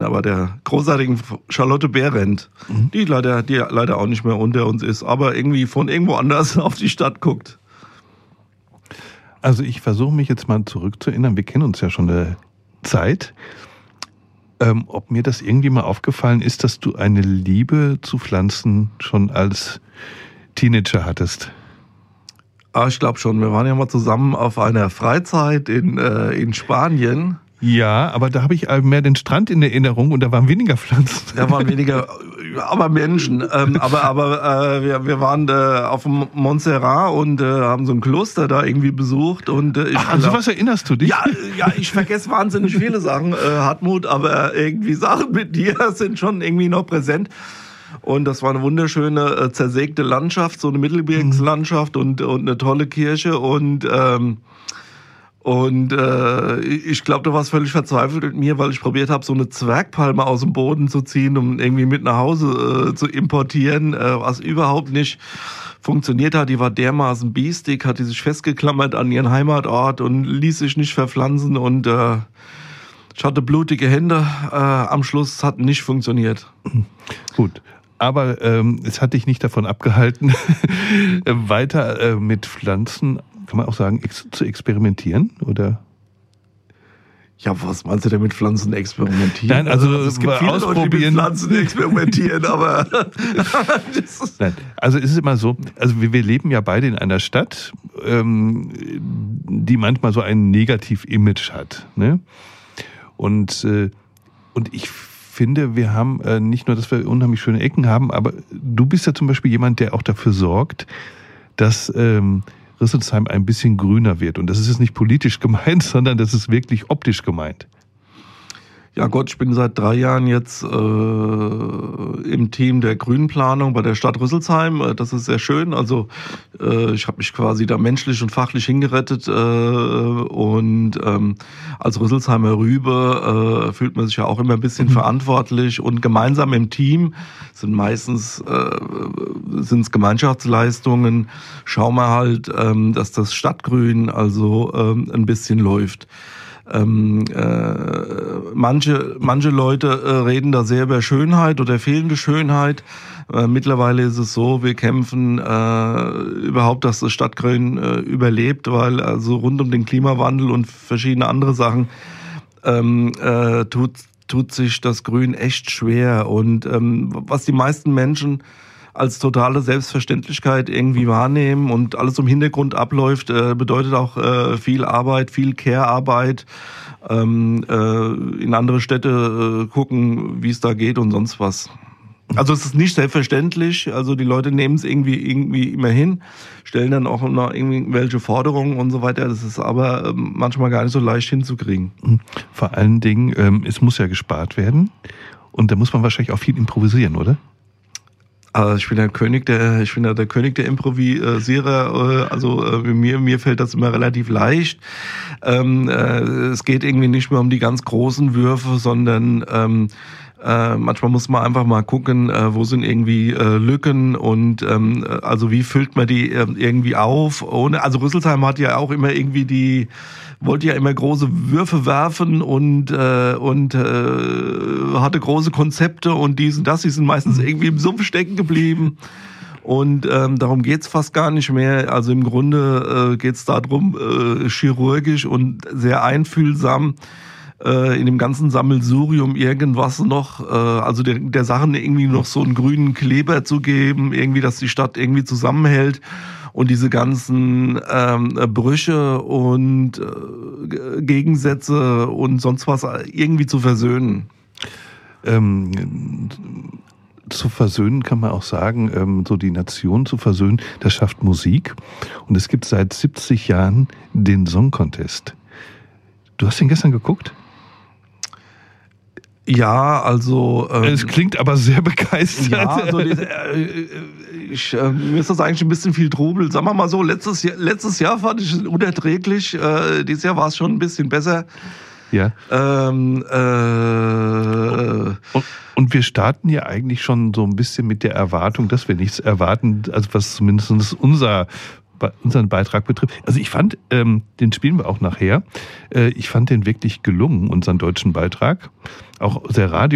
aber der großartigen Charlotte Behrendt, die leider auch nicht mehr unter uns ist, aber irgendwie von irgendwo anders auf die Stadt guckt. Also ich versuche mich jetzt mal zurückzuerinnern, wir kennen uns ja schon eine Zeit, ob mir das irgendwie mal aufgefallen ist, dass du eine Liebe zu Pflanzen schon als Teenager hattest. Ich glaube schon, wir waren ja mal zusammen auf einer Freizeit in Spanien. Ja, aber da habe ich mehr den Strand in Erinnerung und da waren weniger Pflanzen. Da waren weniger, aber Menschen. Wir waren auf dem Montserrat und haben so ein Kloster da irgendwie besucht. Und an sowas erinnerst du dich? Ja, ich vergesse wahnsinnig viele Sachen, Hartmut, aber irgendwie Sachen mit dir sind schon irgendwie noch präsent. Und das war eine wunderschöne, zersägte Landschaft, so eine Mittelgebirgslandschaft und eine tolle Kirche ich glaube, du warst völlig verzweifelt mit mir, weil ich probiert habe, so eine Zwergpalme aus dem Boden zu ziehen, um irgendwie mit nach Hause zu importieren, was überhaupt nicht funktioniert hat. Die war dermaßen biestig, hat die sich festgeklammert an ihren Heimatort und ließ sich nicht verpflanzen und ich hatte blutige Hände. Am Schluss hat nicht funktioniert. Gut. Aber es hat dich nicht davon abgehalten, weiter mit Pflanzen, kann man auch sagen, zu experimentieren, oder? Ja, was meinst du denn mit Pflanzen experimentieren? Nein, also es gibt viele Leute, die mit Pflanzen experimentieren, aber... Nein, also es ist immer so, also wir leben ja beide in einer Stadt, die manchmal so ein Negativ-Image hat, ne? Und ich finde, wir haben nicht nur, dass wir unheimlich schöne Ecken haben, aber du bist ja zum Beispiel jemand, der auch dafür sorgt, dass Rüsselsheim ein bisschen grüner wird. Und das ist jetzt nicht politisch gemeint, sondern das ist wirklich optisch gemeint. Ja Gott, ich bin seit 3 Jahren jetzt im Team der Grünplanung bei der Stadt Rüsselsheim. Das ist sehr schön. Also ich habe mich quasi da menschlich und fachlich hingerettet. Und als Rüsselsheimer Rübe fühlt man sich ja auch immer ein bisschen verantwortlich. Und gemeinsam im Team sind meistens sind's Gemeinschaftsleistungen. Schauen wir halt, dass das Stadtgrün also ein bisschen läuft. Manche Leute reden da sehr über Schönheit oder fehlende Schönheit. Mittlerweile ist es so, wir kämpfen überhaupt, dass das Stadtgrün überlebt, weil also rund um den Klimawandel und verschiedene andere Sachen tut sich das Grün echt schwer. Und was die meisten Menschen als totale Selbstverständlichkeit irgendwie wahrnehmen und alles im Hintergrund abläuft, bedeutet auch viel Arbeit, viel Care-Arbeit, in andere Städte gucken, wie es da geht und sonst was. Also es ist nicht selbstverständlich, also die Leute nehmen es irgendwie immer hin, stellen dann auch noch irgendwelche Forderungen und so weiter, das ist aber manchmal gar nicht so leicht hinzukriegen. Vor allen Dingen, es muss ja gespart werden und da muss man wahrscheinlich auch viel improvisieren, oder? Also ich bin der König der Improvisierer, mir fällt das immer relativ leicht. Es geht irgendwie nicht mehr um die ganz großen Würfe, sondern manchmal muss man einfach mal gucken, wo sind irgendwie Lücken und also wie füllt man die irgendwie auf. Also Rüsselsheim hat ja auch immer irgendwie wollte ja immer große Würfe werfen und hatte große Konzepte und dies und das. Die sind meistens irgendwie im Sumpf stecken geblieben. Und darum geht's fast gar nicht mehr. Also im Grunde geht's darum, chirurgisch und sehr einfühlsam in dem ganzen Sammelsurium irgendwas noch, also der Sachen irgendwie noch so einen grünen Kleber zu geben, irgendwie, dass die Stadt irgendwie zusammenhält. Und diese ganzen Brüche und Gegensätze und sonst was irgendwie zu versöhnen. Zu versöhnen kann man auch sagen, so die Nation zu versöhnen, das schafft Musik. Und es gibt seit 70 Jahren den Song Contest. Du hast den gestern geguckt? Ja, also... es klingt aber sehr begeistert. Ja, also mir ist das eigentlich ein bisschen viel Trubel. Sagen wir mal so, letztes Jahr fand ich es unerträglich. Dieses Jahr war es schon ein bisschen besser. Ja. Und wir starten ja eigentlich schon so ein bisschen mit der Erwartung, dass wir nichts erwarten, also was zumindest unseren Beitrag betrifft. Also ich fand, den spielen wir auch nachher, ich fand den wirklich gelungen, unseren deutschen Beitrag. Auch sehr